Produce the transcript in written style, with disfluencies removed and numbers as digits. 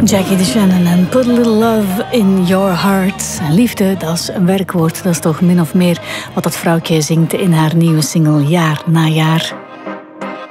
Jackie DeShannon en Put a Little Love in Your Heart. En liefde, dat is een werkwoord. Dat is toch min of meer wat dat vrouwtje zingt in haar nieuwe single Jaar na Jaar.